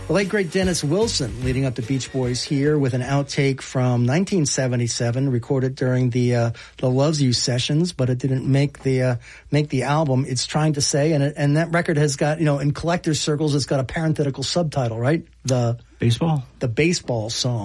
The late, great Dennis Wilson leading up the Beach Boys here with an outtake from 1977, recorded during the Loves You sessions, but it didn't make the album. It's Trying to Say, and that record has got, in collector's circles, it's got a parenthetical subtitle, right? The baseball song.